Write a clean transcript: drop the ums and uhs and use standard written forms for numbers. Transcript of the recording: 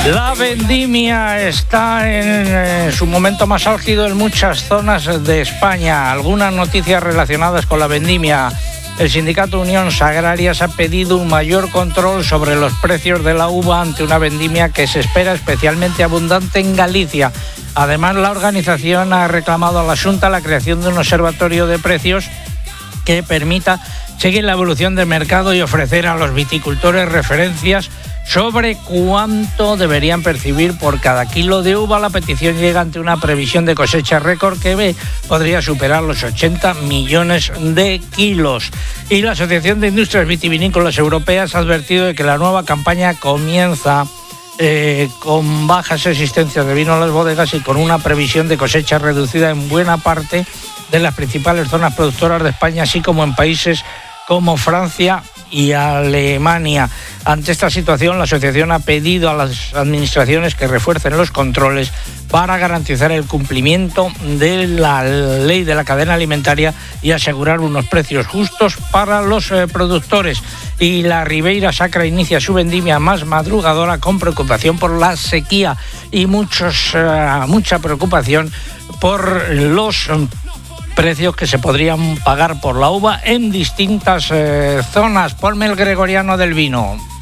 La vendimia está en su momento más álgido en muchas zonas de España. Algunas noticias relacionadas con la vendimia. El sindicato Unión Agrarias ha pedido un mayor control sobre los precios de la uva ante una vendimia que se espera especialmente abundante en Galicia. Además, la organización ha reclamado a la Xunta la creación de un observatorio de precios que permita seguir la evolución del mercado y ofrecer a los viticultores referencias sobre cuánto deberían percibir por cada kilo de uva. La petición llega ante una previsión de cosecha récord que podría superar los 80 millones de kilos. Y la Asociación de Industrias Vitivinícolas Europeas ha advertido de que la nueva campaña comienza con bajas existencias de vino en las bodegas y con una previsión de cosecha reducida en buena parte de las principales zonas productoras de España, así como en países como Francia y Alemania. Ante esta situación, la asociación ha pedido a las administraciones que refuercen los controles para garantizar el cumplimiento de la ley de la cadena alimentaria y asegurar unos precios justos para los productores. Y la Ribeira Sacra inicia su vendimia más madrugadora con preocupación por la sequía y mucha preocupación por los precios que se podrían pagar por la uva en distintas zonas. Ponme el gregoriano del vino.